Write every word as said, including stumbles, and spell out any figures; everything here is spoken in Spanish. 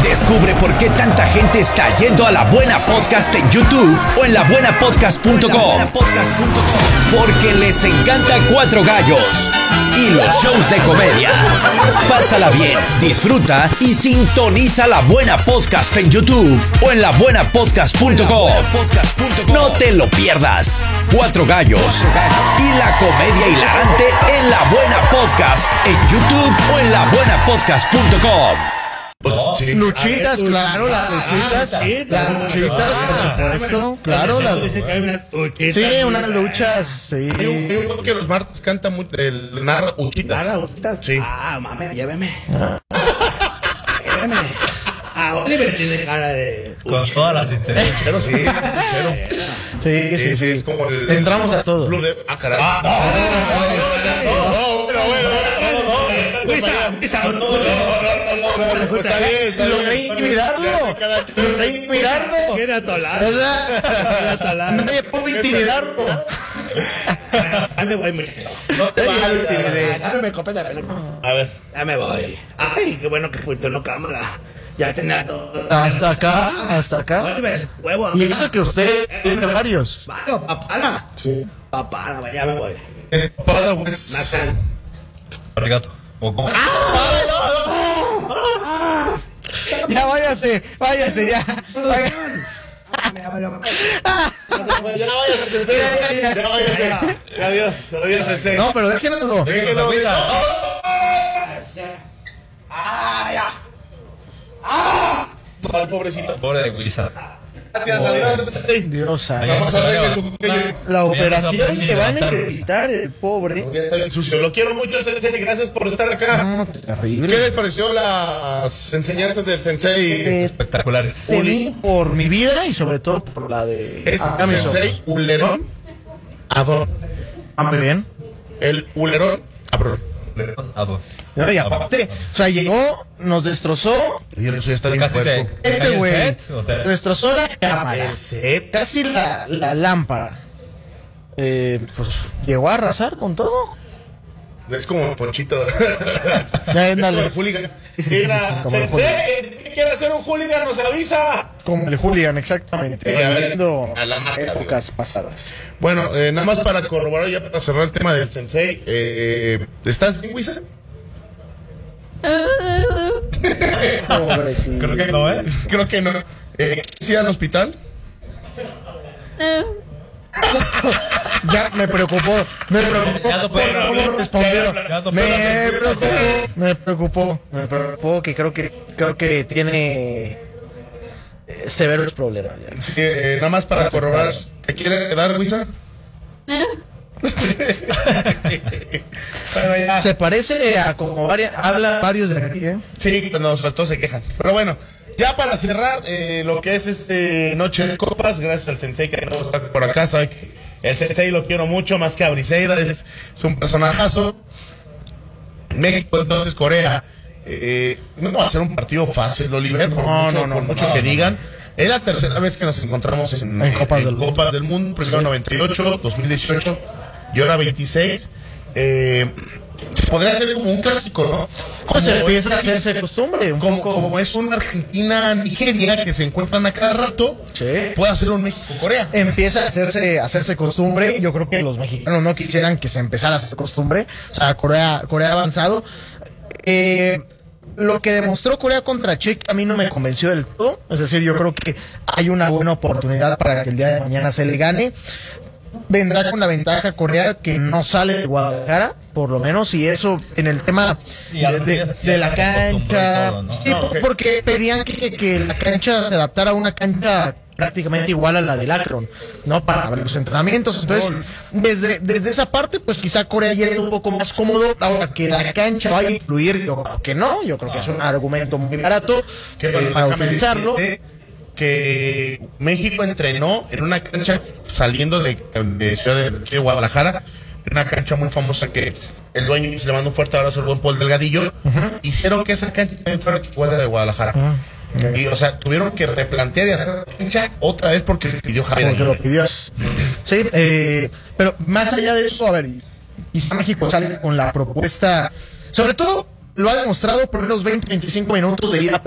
Descubre por qué tanta gente está yendo a La Buena Podcast en YouTube o en la buena podcast punto com. Porque les encanta Cuatro Gallos y los shows de comedia. Pásala bien, disfruta y sintoniza La Buena Podcast en YouTube o en la buena podcast punto com. No te lo pierdas. Cuatro Gallos y la comedia hilarante en La Buena Podcast en YouTube o en la buena podcast punto com. Sí. Luchitas, claro, las luchitas, las luchitas, por supuesto, claro, las sí, unas luchas, sí. Yo creo que los martes canta mucho el narra luchitas. ¿Narra luchitas? Sí. Ah, mame, lléveme. Lléveme. Ah, Oliver tiene cara de... Con todas las sinceridades. Luchero, sí, luchero. Sí, sí, Sí, sí, sí. es como el... Entramos a todo. Club de... Ah, caray. Está bien, está bien. Logré intimidarlo. Logré intimidarlo. Quiere atolar. ¿Verdad? atolar. No me puedo intimidarlo. Ahí me voy, mijo. No te Ya lo vayas. intimidé. Dame copeta, ven. A ver. Ya me voy. Ay, qué bueno que fuiste no cámara. Ya tenía todo. Hasta acá, hasta acá. Oliver, huevo. Y eso que usted tiene varios. Vaya, papara. Sí. Papara, ya me voy. Para, pues. Nathan. Arigato. ¿O cómo? Ya váyase, váyase, ya. Vaya. Ya vayas, sensei. Ya vayas. Adiós. Adiós, sensei. No, pero déjenlo. Déjenlo. Ay, pobrecito. Pobre de Wizard. Gracias, adiós, sensei. Dios santo. Vamos a ver que su cuello La operación que va a necesitar el pobre. ya está bien sucio. Lo quiero mucho, sensei. Gracias por estar acá. No, terrible. ¿Qué les pareció las enseñanzas del sensei? Eh, Espectaculares. Feliz por mi vida y sobre todo por la de Es acá mis ojos. sensei Ulerón Adón. Ah, muy bien. El Ulerón Abrón. Ado. No, y aparte, o sea, llegó, nos destrozó Y eso ya está bien Casi se. puerco. se este cae el güey. set, o sea, Destrozó la cámara. El set. Casi la, la lámpara. Eh, pues llegó a arrasar con todo. Es como Ponchito. Ya, ándale. Es como el hooligan. Sí, sí, sí, Mira, sí, como el sensei, ¿qué quiere hacer un hooligan? Nos avisa. Como el Julián, exactamente. Sí, a ver, Volviendo a la marca, épocas pasadas. Bueno, eh, nada más para corroborar, ya para cerrar el tema del sensei. Eh, ¿Estás bien, Wisa? Pobrecito. creo que no, ¿eh? Creo que no. Eh, ¿Sí al hospital? Ya me preocupó, me preocupó Ya no puede por hablar. cómo respondió. Ya no puede Me hablar. preocupó, me preocupó, me preocupó que creo que creo que tiene eh, severos problemas. ya. Sí, eh, nada más para corroborar. ¿Te quiere dar, Wisa? Bueno, ya. Se parece a como varias, habla varios de aquí, ¿eh? Sí, nos faltó, se quejan. Pero bueno, ya para cerrar eh, lo que es este Noche de Copas, gracias al sensei que no está por acá, sabe que el sensei lo quiero mucho, más que a Briseida, es, es un personajazo. México, entonces Corea. Eh, no va a ser un partido fácil, Oliver, por No, mucho, no, no, por mucho no, que no. digan. Es la tercera vez que nos encontramos en, En Copas del Mundo. Copas del Mundo, primero noventa y ocho, dos mil dieciocho y ahora veintiséis. Eh, podría ser como un clásico, ¿no? Pues Como empieza a es- hacerse costumbre. Un como, poco. como es una Argentina-Nigeria que se encuentran a cada rato, Sí. puede hacer un México-Corea. Empieza a hacerse, a hacerse costumbre. Yo creo que los mexicanos no quisieran que se empezara a hacer costumbre. O sea, Corea, Corea ha avanzado. Eh, lo que demostró Corea contra Chequia a mí no me convenció del todo. Es decir, yo creo que hay una buena oportunidad para que el día de mañana se le gane. Vendrá con la ventaja Corea que no sale de Guadalajara, por lo menos, y eso en el tema Y a de, los de- días de la ya se acostumbró y cancha. todo, ¿no? Sí, No, ok. porque pedían que, que la cancha se adaptara a una cancha prácticamente igual a la del Akron, ¿no? Para los entrenamientos. Entonces, desde, desde esa parte, pues quizá Corea ya es un poco más cómodo. Ahora que la cancha va a influir, yo creo que no. Yo creo que es un argumento muy barato Que, eh, bueno, para déjame utilizarlo. decirte que México entrenó en una cancha saliendo de, de Ciudad de, de Guadalajara, en una cancha muy famosa que el dueño se le manda un fuerte abrazo al buen Paul Delgadillo. Hicieron que esa cancha también fuera igual de Guadalajara. Y, o sea, tuvieron que replantear y hacer la cancha otra vez porque le pidió Javier Porque lo Aguirre. pidió. Sí, eh, pero más allá de eso, a ver, quizá México sale con la propuesta, sobre todo lo ha demostrado por los veinte, veinticinco minutos de ida